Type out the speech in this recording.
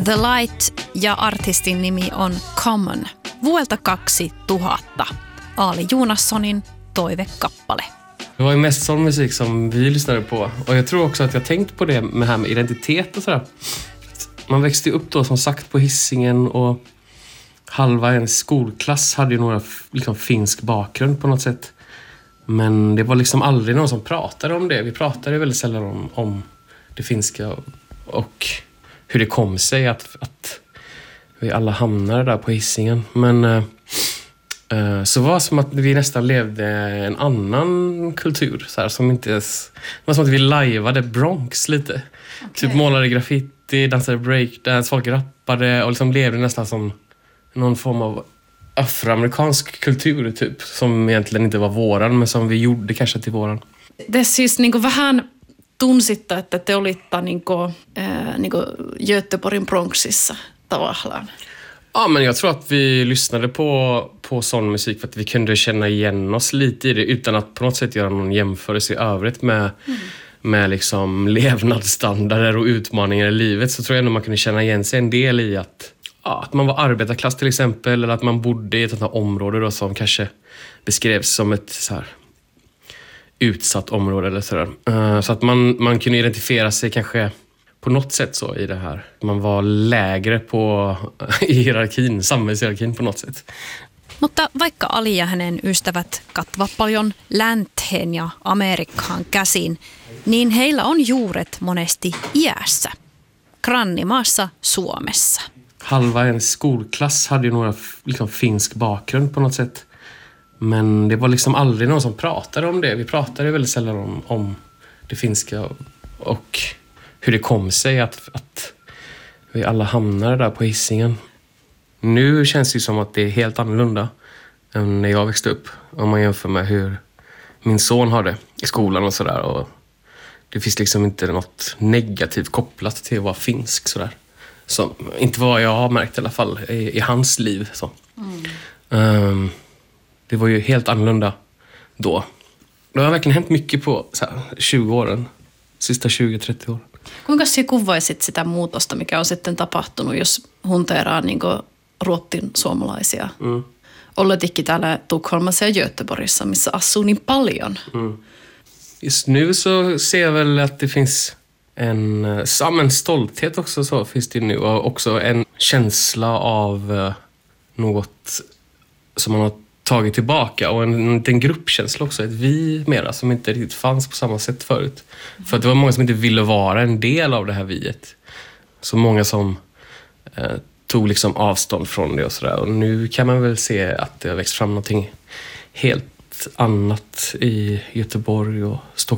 The Light ja artistin nimi on Common. Vuodelta 2000. Ali Jonassonin toivekappale. Det var ju mest sån musik som vi lyssnade på. Och jag tror också att jag tänkt på det med här med identitet och sådär. Man växte upp då som sagt på Hisingen och halva en skolklass hade ju några liksom finsk bakgrund på något sätt. Men det var liksom aldrig någon som pratade om det. Vi pratade väldigt sällan om det finska och hur det kom sig att vi alla hamnade där på Hisingen. Men så var det som att vi nästan levde en annan kultur. Så här, som inte ens, det var som att vi lajvade Bronx lite. Okay. Typ målade graffiti, dansade breakdance, folk rappade och liksom levde nästan som någon form av afroamerikansk kultur typ. Som egentligen inte var våran, men som vi gjorde kanske till våran. Det är siis niinku vähän tunsitta, että te olitte niinku Göteborgin Bronxissa tavallaan. Ja, men jag tror att vi lyssnade på sån musik för att vi kunde känna igen oss lite i det utan att på något sätt göra någon jämförelse i övrigt med liksom levnadsstandarder och utmaningar i livet. Så tror jag ändå man kunde känna igen sig en del i att man var arbetarklass till exempel, eller att man bodde i ett sånt här område då, som kanske beskrevs som ett så här utsatt område eller sådär. Så att man kunde identifiera sig kanske på något sätt så i det här. Man var lägre på hierarkin, samhällshierarkin på något sätt. Mutta vaikka Ali ja hänen ystävät kattavat paljon länteen ja Amerikkaan käsin, niin heillä on juuret monesti iässä. Grannimaassa Suomessa. Halva en skolklass hade ju några liksom finsk bakgrund på något sätt. Men det var liksom aldrig någon som pratade om det. Vi pratade väldigt sällan om det finska och hur det kom sig att vi alla hamnade där på Hisingen. Nu känns det som att det är helt annorlunda än när jag växte upp. Om man jämför med hur min son har det i skolan och sådär. Och det finns liksom inte något negativt kopplat till att vara finsk sådär. Så, inte vad jag har märkt i alla fall i hans liv. Så. Det var ju helt annorlunda då. Det har verkligen hänt mycket på så här, 20 åren. Sista 20-30 år. Kuinka sinä kuvaisit sitä muutosta, mikä on sitten tapahtunut, jos hunteeraa niin ruottin suomalaisia? Olletikin täällä Tukholmassa ja Göteborgissa, missä asuu niin paljon. Just nu så ser jag väl att det finns en stolthet också, så finns det nu, och också en känsla av något som man har tagit tillbaka, och en gruppkänsla också, ett vi mera som inte riktigt fanns på samma sätt förut. För att det var många som inte ville vara en del av det här viet. Så många som tog liksom avstånd från det och sådär. Och nu kan man väl se att det har växt fram någonting helt annat i Göteborg och Stockholm.